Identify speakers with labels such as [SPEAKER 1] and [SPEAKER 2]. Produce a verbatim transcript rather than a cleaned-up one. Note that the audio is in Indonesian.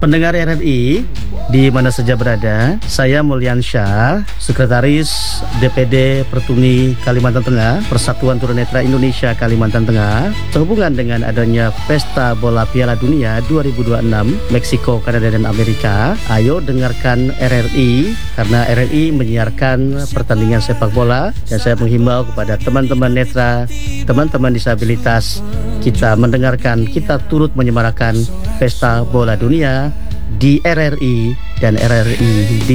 [SPEAKER 1] Pendengar R R I di mana saja berada, saya Mulyan Syah, Sekretaris D P D Pertuni Kalimantan Tengah, Persatuan Tunanetra Indonesia Kalimantan Tengah, sehubungan dengan adanya Pesta Bola Piala Dunia dua ribu dua puluh enam Meksiko, Kanada, dan Amerika. Ayo dengarkan R R I karena R R I menyiarkan pertandingan sepak bola, dan saya menghimbau kepada teman-teman netra, teman-teman disabilitas, kita mendengarkan, kita turut menyemarakan Pesta Bola Dunia di R R I dan R R I di